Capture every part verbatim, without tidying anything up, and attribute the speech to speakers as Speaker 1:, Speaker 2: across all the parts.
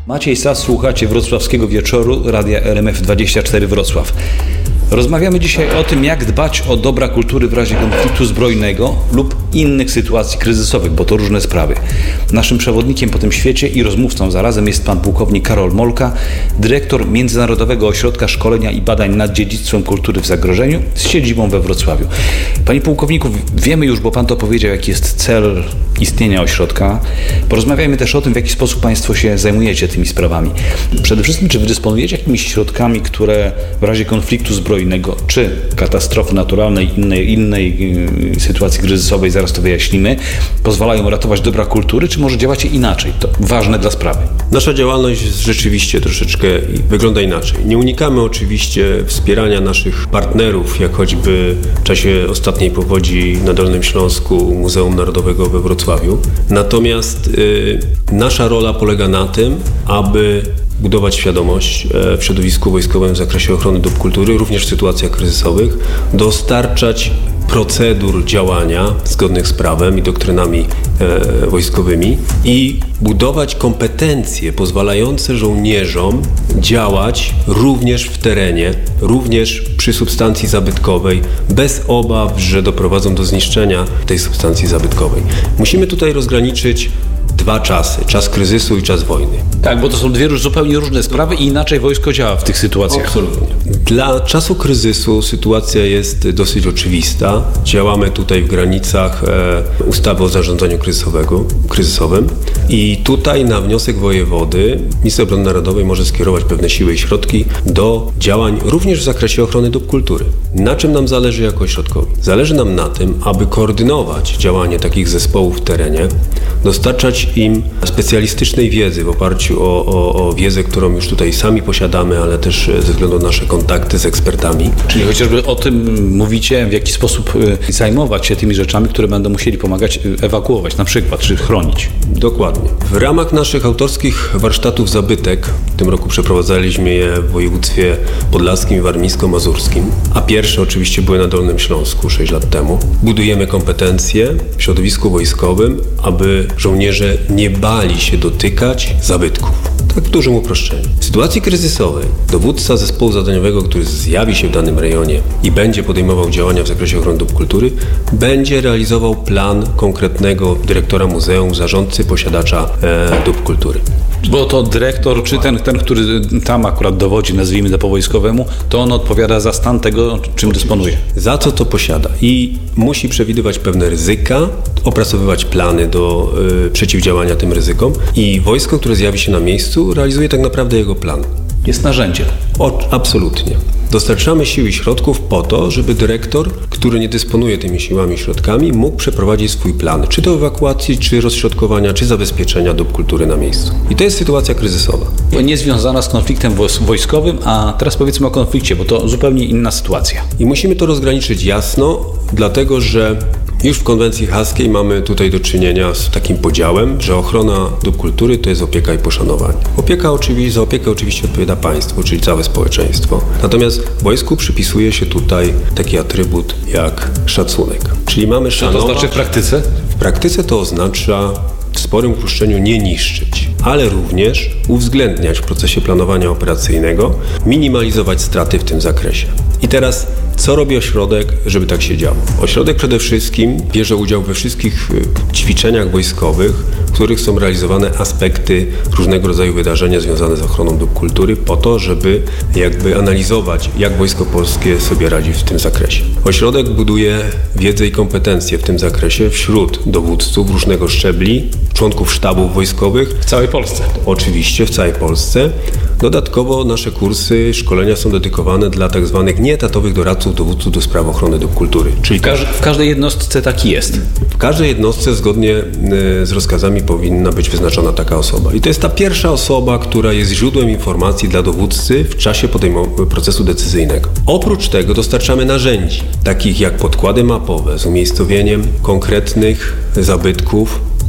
Speaker 1: Maciej Sas, słuchacie Wrocławskiego Wieczoru Radia R M F dwadzieścia cztery Wrocław. Rozmawiamy dzisiaj o tym, jak dbać o dobra kultury w razie konfliktu zbrojnego lub innych sytuacji kryzysowych, bo to różne sprawy. Naszym przewodnikiem po tym świecie i rozmówcą zarazem jest pan pułkownik Karol Molka, dyrektor Międzynarodowego Ośrodka Szkolenia i Badań nad Dziedzictwem Kultury w Zagrożeniu z siedzibą we Wrocławiu. Panie pułkowniku, wiemy już, bo pan to powiedział, jaki jest cel istnienia ośrodka. Porozmawiajmy też o tym, w jaki sposób państwo się zajmujecie tymi sprawami. Przede wszystkim, czy wy dysponujecie jakimiś środkami, które w razie konfliktu zbrojnego, czy katastrofy naturalnej, innej, innej yy, sytuacji kryzysowej, zaraz to wyjaśnimy, pozwalają ratować dobra kultury, czy może działacie inaczej? To ważne dla sprawy.
Speaker 2: Nasza działalność rzeczywiście troszeczkę wygląda inaczej. Nie unikamy oczywiście wspierania naszych partnerów, jak choćby w czasie ostatniej powodzi na Dolnym Śląsku Muzeum Narodowego we Wrocławiu. Natomiast yy, nasza rola polega na tym, aby budować świadomość w środowisku wojskowym w zakresie ochrony dóbr kultury, również w sytuacjach kryzysowych, dostarczać procedur działania zgodnych z prawem i doktrynami e, wojskowymi i budować kompetencje pozwalające żołnierzom działać również w terenie, również przy substancji zabytkowej, bez obaw, że doprowadzą do zniszczenia tej substancji zabytkowej. Musimy tutaj rozgraniczyć dwa czasy, czas kryzysu i czas wojny.
Speaker 1: Tak, bo to są dwie zupełnie różne sprawy i inaczej wojsko działa w tych sytuacjach.
Speaker 2: Absolutnie. Dla czasu kryzysu sytuacja jest dosyć oczywista. Działamy tutaj w granicach e, ustawy o zarządzaniu kryzysowego, kryzysowym i tutaj na wniosek wojewody minister obrony narodowej może skierować pewne siły i środki do działań również w zakresie ochrony dóbr kultury. Na czym nam zależy jako ośrodkowi? Zależy nam na tym, aby koordynować działanie takich zespołów w terenie, dostarczać im specjalistycznej wiedzy w oparciu o, o, o wiedzę, którą już tutaj sami posiadamy, ale też ze względu na nasze kontakty z ekspertami.
Speaker 1: Czyli chociażby o tym mówicie, w jaki sposób zajmować się tymi rzeczami, które będą musieli pomagać ewakuować, na przykład, czy chronić.
Speaker 2: Dokładnie. W ramach naszych autorskich warsztatów zabytek, w tym roku przeprowadzaliśmy je w województwie podlaskim i warmińsko-mazurskim, a pierwsze oczywiście były na Dolnym Śląsku sześć lat temu. Budujemy kompetencje w środowisku wojskowym, aby żołnierze nie bali się dotykać zabytków. Tak w dużym uproszczeniu. W sytuacji kryzysowej dowódca zespołu zadaniowego, który zjawi się w danym rejonie i będzie podejmował działania w zakresie ochrony dóbr kultury, będzie realizował plan konkretnego dyrektora muzeum, zarządcy, posiadacza e, dóbr kultury.
Speaker 1: Bo to dyrektor, czy ten, ten, który tam akurat dowodzi, nazwijmy to po wojskowemu, to on odpowiada za stan tego, czym dysponuje.
Speaker 2: Za co to posiada i musi przewidywać pewne ryzyka, opracowywać plany do y, przeciwdziałania tym ryzykom i wojsko, które zjawi się na miejscu, realizuje tak naprawdę jego plan.
Speaker 1: Jest narzędzie.
Speaker 2: O, absolutnie. Dostarczamy sił i środków po to, żeby dyrektor, który nie dysponuje tymi siłami i środkami, mógł przeprowadzić swój plan, czy to ewakuacji, czy rozśrodkowania, czy zabezpieczenia dóbr kultury na miejscu. I to jest sytuacja kryzysowa.
Speaker 1: Nie związana z konfliktem wojskowym, a teraz powiedzmy o konflikcie, bo to zupełnie inna sytuacja.
Speaker 2: I musimy to rozgraniczyć jasno, dlatego że już w konwencji haskiej mamy tutaj do czynienia z takim podziałem, że ochrona dóbr kultury to jest opieka i poszanowanie. Opieka oczywiście, za opiekę oczywiście odpowiada państwo, czyli całe społeczeństwo. Natomiast wojsku przypisuje się tutaj taki atrybut jak szacunek. Czyli mamy szanować...
Speaker 1: Co to znaczy w praktyce?
Speaker 2: W praktyce to oznacza w sporym uproszczeniu nie niszczyć, ale również uwzględniać w procesie planowania operacyjnego, minimalizować straty w tym zakresie. I teraz co robi ośrodek, żeby tak się działo? Ośrodek przede wszystkim bierze udział we wszystkich ćwiczeniach wojskowych, w których są realizowane aspekty różnego rodzaju wydarzenia związane z ochroną dóbr kultury po to, żeby jakby analizować, jak Wojsko Polskie sobie radzi w tym zakresie. Ośrodek buduje wiedzę i kompetencje w tym zakresie wśród dowódców różnego szczebli, członków sztabów wojskowych.
Speaker 1: W całej Polsce.
Speaker 2: Oczywiście w całej Polsce. Dodatkowo nasze kursy, szkolenia są dedykowane dla tak zwanych nieetatowych doradców dowódców do spraw ochrony dóbr kultury.
Speaker 1: Czyli Każ- w każdej jednostce taki jest.
Speaker 2: W każdej jednostce zgodnie z rozkazami powinna być wyznaczona taka osoba. I to jest ta pierwsza osoba, która jest źródłem informacji dla dowódcy w czasie podejmowania procesu decyzyjnego. Oprócz tego dostarczamy narzędzi, takich jak podkłady mapowe z umiejscowieniem konkretnych zabytków,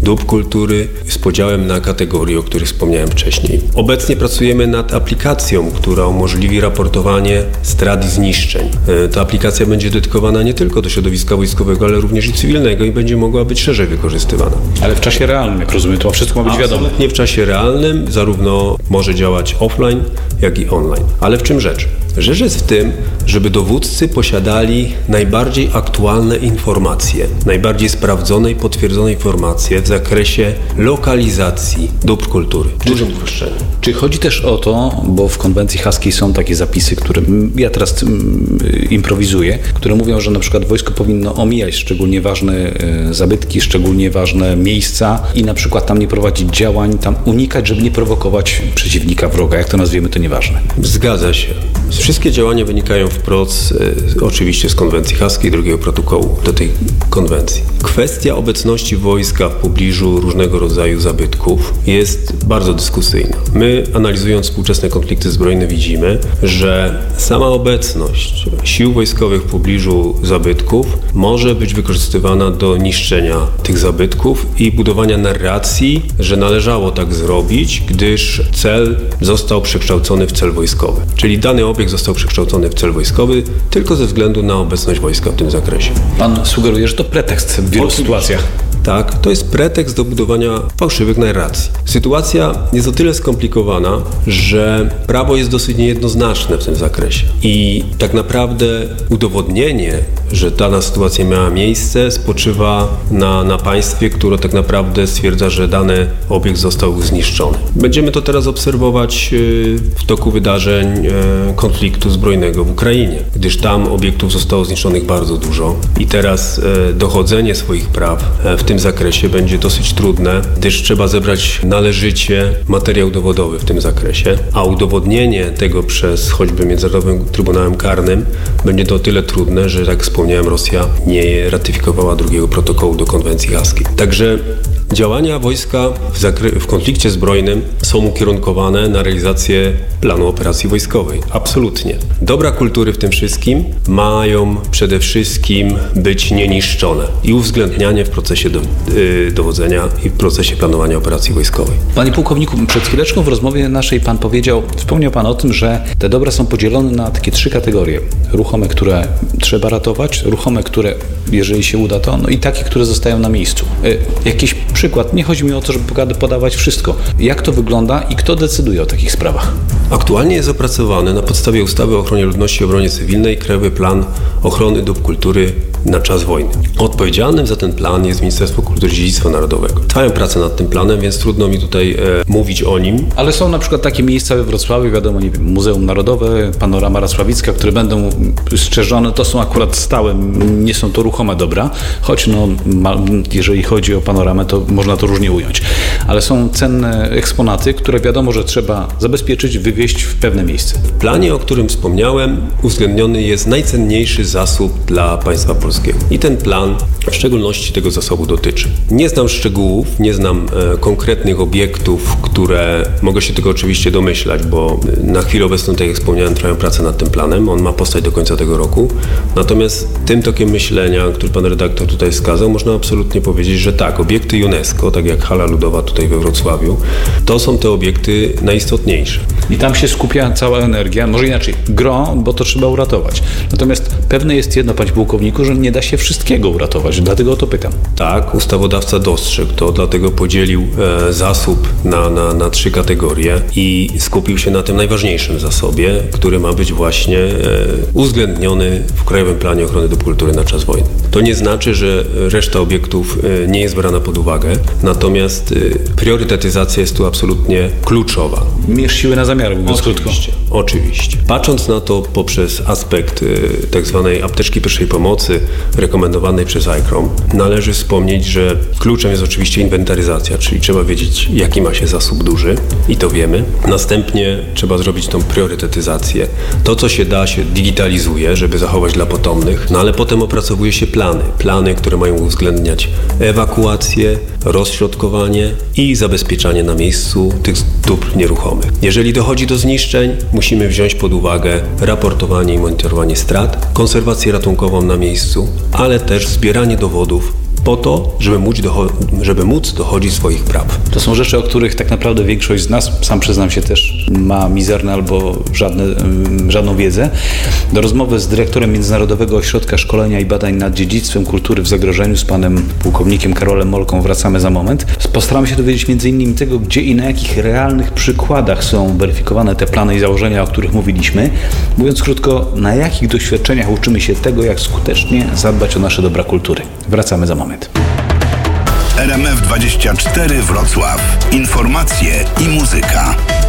Speaker 2: dóbr kultury z podziałem na kategorie, o których wspomniałem wcześniej. Obecnie pracujemy nad aplikacją, która umożliwi raportowanie strat i zniszczeń. Ta aplikacja będzie dedykowana nie tylko do środowiska wojskowego, ale również i cywilnego i będzie mogła być szerzej wykorzystywana.
Speaker 1: Ale w czasie realnym, jak rozumiem, to wszystko ma być wiadomo.
Speaker 2: Absolutnie w czasie realnym, zarówno może działać offline, jak i online. Ale w czym rzecz? Rzecz jest w tym, żeby dowódcy posiadali najbardziej aktualne informacje, najbardziej sprawdzone i potwierdzone informacje w zakresie lokalizacji dóbr kultury. W dużym uproszczeniu.
Speaker 1: Czy chodzi też o to, bo w konwencji haskiej są takie zapisy, które ja teraz um, improwizuję, które mówią, że na przykład wojsko powinno omijać szczególnie ważne e, zabytki, szczególnie ważne miejsca i na przykład tam nie prowadzić działań, tam unikać, żeby nie prowokować przeciwnika, wroga, jak to nazwiemy, to nieważne.
Speaker 2: Zgadza się. Wszystkie działania wynikają wprost e, oczywiście z konwencji haskiej, drugiego protokołu do tej konwencji. Kwestia obecności wojska w pobliżu różnego rodzaju zabytków jest bardzo dyskusyjna. My, analizując współczesne konflikty zbrojne, widzimy, że sama obecność sił wojskowych w pobliżu zabytków może być wykorzystywana do niszczenia tych zabytków i budowania narracji, że należało tak zrobić, gdyż cel został przekształcony w cel wojskowy. Czyli dany obiekt został przekształcony w cel wojskowy tylko ze względu na obecność wojska w tym zakresie.
Speaker 1: Pan sugeruje, że to pretekst w wielu Oczywiście. sytuacjach.
Speaker 2: Tak, to jest pretekst do budowania fałszywych narracji. Sytuacja jest o tyle skomplikowana, że prawo jest dosyć niejednoznaczne w tym zakresie. I tak naprawdę udowodnienie, że dana sytuacja miała miejsce, spoczywa na, na państwie, które tak naprawdę stwierdza, że dany obiekt został zniszczony. Będziemy to teraz obserwować w toku wydarzeń konfliktu zbrojnego w Ukrainie, gdyż tam obiektów zostało zniszczonych bardzo dużo i teraz dochodzenie swoich praw w tym zakresie będzie dosyć trudne, gdyż trzeba zebrać należycie materiał dowodowy w tym zakresie, a udowodnienie tego przez choćby Międzynarodowym Trybunałem Karnym będzie to o tyle trudne, że jak wspomniałem, Rosja nie ratyfikowała drugiego protokołu do konwencji haskiej. Także działania wojska w, zakre- w konflikcie zbrojnym są ukierunkowane na realizację planu operacji wojskowej. Absolutnie. Dobra kultury w tym wszystkim mają przede wszystkim być nieniszczone i uwzględnianie w procesie do, yy, dowodzenia i w procesie planowania operacji wojskowej.
Speaker 1: Panie pułkowniku, przed chwileczką w rozmowie naszej pan powiedział, wspomniał pan o tym, że te dobra są podzielone na takie trzy kategorie. Ruchome, które trzeba ratować, ruchome, które jeżeli się uda to, no i takie, które zostają na miejscu. Yy, jakiś przykład, nie chodzi mi o to, żeby podawać wszystko. Jak to wygląda i kto decyduje o takich sprawach?
Speaker 2: Aktualnie jest opracowany na podstawie ustawy o ochronie ludności i obronie cywilnej Krajowy Plan Ochrony Dóbr Kultury na czas wojny. Odpowiedzialnym za ten plan jest Ministerstwo Kultury i Dziedzictwa Narodowego. Trwają prace nad tym planem, więc trudno mi tutaj e, mówić o nim.
Speaker 1: Ale są na przykład takie miejsca we Wrocławiu, wiadomo, nie wiem, Muzeum Narodowe, Panorama Racławicka, które będą strzeżone, to są akurat stałe, nie są to ruchome dobra, choć no, ma, jeżeli chodzi o panoramę, to można to różnie ująć. Ale są cenne eksponaty, które wiadomo, że trzeba zabezpieczyć, wywieźć w pewne miejsce.
Speaker 2: W planie, o którym wspomniałem, uwzględniony jest najcenniejszy zasób dla państwa polskiego. I ten plan w szczególności tego zasobu dotyczy. Nie znam szczegółów, nie znam e, konkretnych obiektów, które mogę się tego oczywiście domyślać, bo na chwilę obecną, tak jak wspomniałem, trwają prace nad tym planem. On ma powstać do końca tego roku. Natomiast tym tokiem myślenia, który pan redaktor tutaj wskazał, można absolutnie powiedzieć, że tak, obiekty UNESCO, tak jak hala ludowa tutaj we Wrocławiu, to są te obiekty najistotniejsze.
Speaker 1: I tam się skupia cała energia, może inaczej, gro, bo to trzeba uratować. Natomiast pewne jest jedno, panie pułkowniku, że nie da się wszystkiego uratować, dlatego o to pytam.
Speaker 2: Tak, ustawodawca dostrzegł to, dlatego podzielił e, zasób na, na, na trzy kategorie i skupił się na tym najważniejszym zasobie, który ma być właśnie e, uwzględniony w Krajowym Planie Ochrony Dóbr Kultury na czas wojny. To nie znaczy, że reszta obiektów e, nie jest brana pod uwagę, natomiast e, priorytetyzacja jest tu absolutnie kluczowa.
Speaker 1: Mierz siły na zamiar, mówiąc krótko.
Speaker 2: Oczywiście. Patrząc na to poprzez aspekt e, tak zwanej apteczki pierwszej pomocy rekomendowanej przez I C R O M, należy wspomnieć, że kluczem jest oczywiście inwentaryzacja, czyli trzeba wiedzieć, jaki ma się zasób duży i to wiemy. Następnie trzeba zrobić tą priorytetyzację. To, co się da, się digitalizuje, żeby zachować dla potomnych, no ale potem opracowuje się plany. Plany, które mają uwzględniać ewakuację, rozśrodkowanie i zabezpieczanie na miejscu tych dóbr nieruchomych. Jeżeli dochodzi do zniszczeń, musimy wziąć pod uwagę raportowanie i monitorowanie strat, konserwację ratunkową na miejscu, ale też zbieranie dowodów po to, żeby móc, docho- żeby móc dochodzić swoich praw.
Speaker 1: To są rzeczy, o których tak naprawdę większość z nas, sam przyznam się też, ma mizerne albo żadne, żadną wiedzę. Do rozmowy z dyrektorem Międzynarodowego Ośrodka Szkolenia i Badań nad Dziedzictwem Kultury w Zagrożeniu, z panem pułkownikiem Karolem Molką, wracamy za moment. Postaramy się dowiedzieć między innymi tego, gdzie i na jakich realnych przykładach są weryfikowane te plany i założenia, o których mówiliśmy. Mówiąc krótko, na jakich doświadczeniach uczymy się tego, jak skutecznie zadbać o nasze dobra kultury. Wracamy za moment.
Speaker 3: R M F dwadzieścia cztery Wrocław. Informacje i muzyka.